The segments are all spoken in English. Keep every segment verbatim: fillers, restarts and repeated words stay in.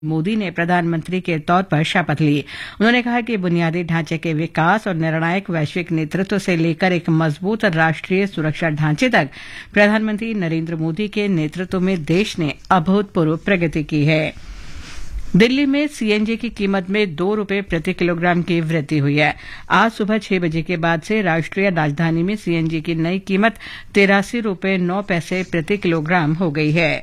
मोदी ने प्रधानमंत्री के तौर पर शपथ ली। उन्होंने कहा कि बुनियादी ढांचे के विकास और निर्णायक वैश्विक नेतृत्व से लेकर एक मजबूत राष्ट्रीय सुरक्षा ढांचे तक प्रधानमंत्री नरेंद्र मोदी के नेतृत्व में देश ने अभूतपूर्व प्रगति की है। दिल्ली में सीएनजी की कीमत में दो रुपये प्रति किलोग्राम की वृद्धि हुई है। आज सुबह छह बजे के बाद से राष्ट्रीय राजधानी में सीएनजी की नई कीमत तिरासी रुपये नौ पैसे प्रति किलोग्राम हो गई है।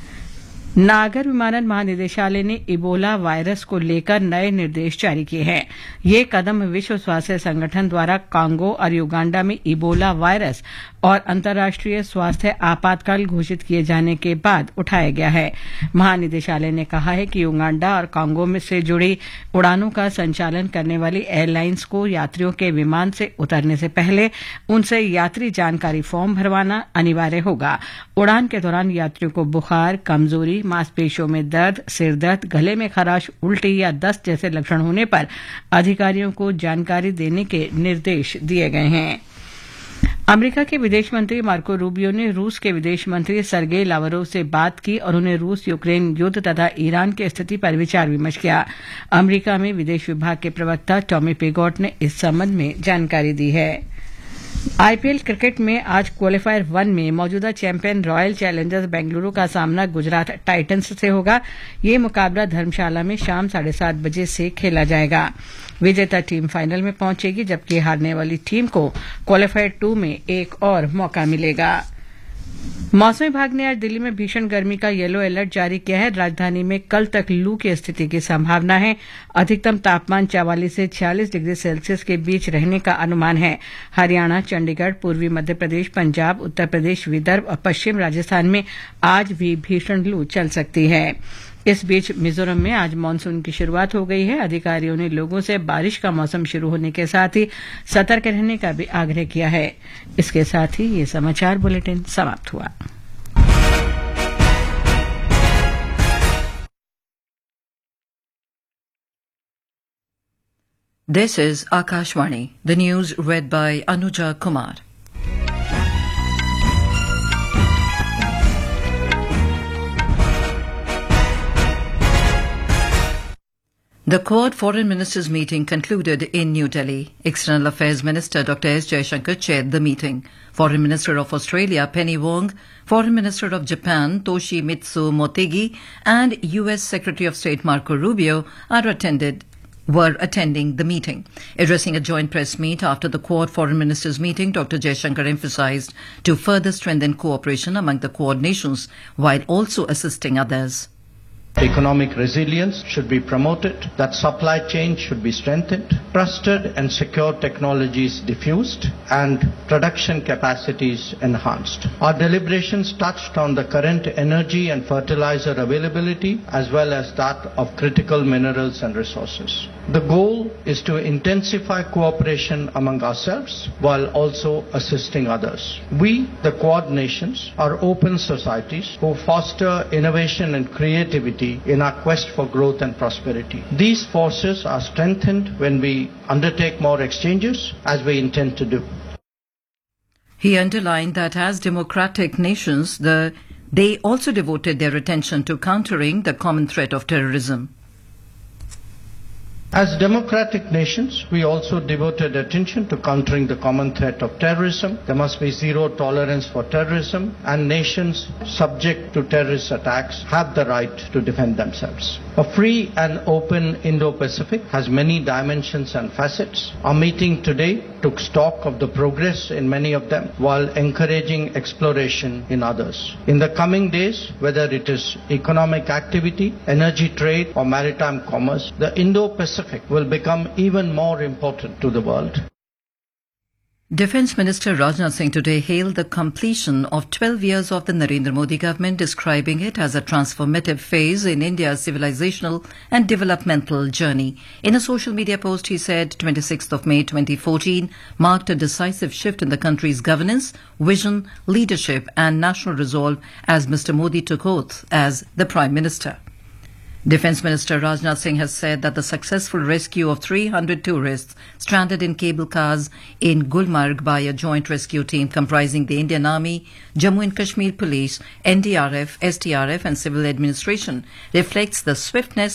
नागर विमानन महानिदेशालय ने इबोला वायरस को लेकर नए निर्देश जारी किए हैं। ये कदम विश्व स्वास्थ्य संगठन द्वारा कांगो और युगांडा में इबोला वायरस और अंतर्राष्ट्रीय स्वास्थ्य आपातकाल घोषित किए जाने के बाद उठाया गया है। महानिदेशालय ने कहा है कि युगांडा और कांगो में से जुड़ी उड़ानों का संचालन करने वाली एयरलाइंस को यात्रियों के विमान से उतरने से पहले उनसे यात्री जानकारी फॉर्म भरवाना अनिवार्य होगा। उड़ान के दौरान यात्रियों को बुखार, कमजोरी, मांसपेशियों में दर्द, सिर दर्द, गले में खराश, उल्टी या दस्त जैसे लक्षण होने पर अधिकारियों को जानकारी देने के निर्देश दिए गए हैं। अमेरिका के विदेश मंत्री मार्को रूबियो ने रूस के विदेश मंत्री सरगेई लावरोव से बात की और उन्हें रूस यूक्रेन युद्ध तथा ईरान की स्थिति पर विचार विमर्श किया। अमेरिका में विदेश विभाग के प्रवक्ता टॉमी पिगोट ने इस संबंध में जानकारी दी है। आईपीएल क्रिकेट में आज क्वालीफायर वन में मौजूदा चैंपियन रॉयल चैलेंजर्स बेंगलुरु का सामना गुजरात टाइटंस से होगा। ये मुकाबला धर्मशाला में शाम साढ़े सात बजे से खेला जाएगा। विजेता टीम फाइनल में पहुंचेगी, जबकि हारने वाली टीम को क्वालीफायर टू में एक और मौका मिलेगा। मौसम विभाग ने आज दिल्ली में भीषण गर्मी का येलो अलर्ट जारी किया है। राजधानी में कल तक लू की स्थिति की संभावना है। अधिकतम तापमान चवालीस से छियालीस डिग्री सेल्सियस के बीच रहने का अनुमान है। हरियाणा, चंडीगढ़, पूर्वी मध्य प्रदेश, पंजाब, उत्तर प्रदेश, विदर्भ और पश्चिम राजस्थान में आज भी भीषण लू चल सकती है। इस बीच मिजोरम में आज मानसून की शुरुआत हो गई है। अधिकारियों ने लोगों से बारिश का मौसम शुरू होने के साथ ही सतर्क रहने का भी आग्रह किया है। इसके साथ ही ये समाचार बुलेटिन समाप्त हुआ। This is Akashvani. The news read by Anuja Kumar. The Quad Foreign Ministers meeting concluded in New Delhi. External Affairs Minister Doctor S. Jaishankar chaired the meeting. Foreign Minister of Australia Penny Wong, Foreign Minister of Japan Toshimitsu Motegi, and U S Secretary of State Marco Rubio are attended were attending the meeting. Addressing a joint press meet after the Quad Foreign Ministers meeting, Doctor Jaishankar emphasized to further strengthen cooperation among the Quad nations while also assisting others. Economic resilience should be promoted, that supply chains should be strengthened, trusted and secure technologies diffused, and production capacities enhanced. Our deliberations touched on the current energy and fertilizer availability as well as that of critical minerals and resources. The goal is to intensify cooperation among ourselves while also assisting others. We, the Quad nations, are open societies who foster innovation and creativity in our quest for growth and prosperity. These forces are strengthened when we undertake more exchanges, as we intend to do. He underlined that as democratic nations, the, they also devoted their attention to countering the common threat of terrorism. As democratic nations, we also devoted attention to countering the common threat of terrorism. There must be zero tolerance for terrorism, and nations subject to terrorist attacks have the right to defend themselves. A free and open Indo-Pacific has many dimensions and facets. Our meeting today took stock of the progress in many of them while encouraging exploration in others. In the coming days, whether it is economic activity, energy trade or maritime commerce, the Indo-Pacific will become even more important to the world. Defence Minister Rajnath Singh today hailed the completion of twelve years of the Narendra Modi government, describing it as a transformative phase in India's civilizational and developmental journey. In a social media post, he said twenty-sixth of May twenty fourteen marked a decisive shift in the country's governance, vision, leadership and national resolve as Mister Modi took oath as the Prime Minister. Defence Minister Rajnath Singh has said that the successful rescue of three hundred tourists stranded in cable cars in Gulmarg by a joint rescue team comprising the Indian Army, Jammu and Kashmir Police, N D R F, S D R F and Civil Administration reflects the swiftness